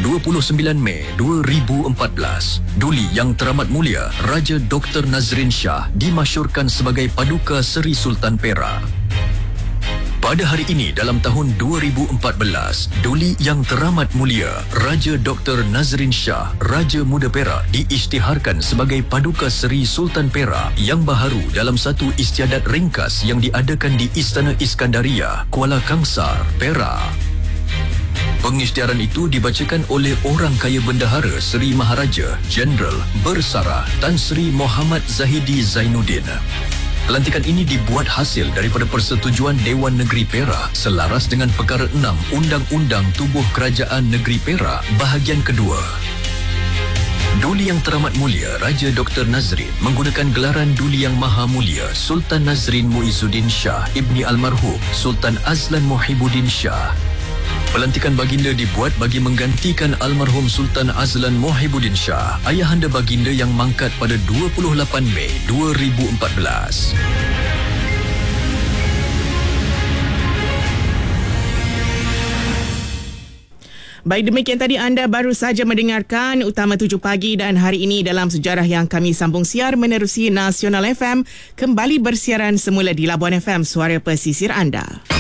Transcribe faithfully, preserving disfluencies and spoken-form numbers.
dua puluh sembilan Mei dua ribu empat belas, Duli Yang Teramat Mulia Raja Doktor Nazrin Shah dimasyurkan sebagai Paduka Seri Sultan Perak. Pada hari ini dalam tahun dua ribu empat belas, Duli Yang Teramat Mulia Raja Doktor Nazrin Shah, Raja Muda Perak diisytiharkan sebagai Paduka Seri Sultan Perak yang baharu dalam satu istiadat ringkas yang diadakan di Istana Iskandaria, Kuala Kangsar, Perak. Pengisytiharan itu dibacakan oleh Orang Kaya Bendahara Seri Maharaja Jeneral Bersarah Tan Sri Muhammad Zahidi Zainuddin. Pelantikan ini dibuat hasil daripada persetujuan Dewan Negeri Perak selaras dengan Perkara enam Undang-Undang Tubuh Kerajaan Negeri Perak bahagian kedua. Duli Yang Teramat Mulia Raja Doktor Nazrin menggunakan gelaran Duli Yang Maha Mulia Sultan Nazrin Muizzuddin Shah Ibni Almarhum Sultan Azlan Muhibbuddin Shah. Pelantikan baginda dibuat bagi menggantikan almarhum Sultan Azlan Muhibbuddin Shah, ayahanda baginda yang mangkat pada dua puluh lapan Mei dua ribu empat belas. Baik, demikian tadi anda baru saja mendengarkan Utama tujuh Pagi, dan hari ini dalam sejarah yang kami sambung siar menerusi Nasional F M kembali bersiaran semula di Labuan F M, suara pesisir anda.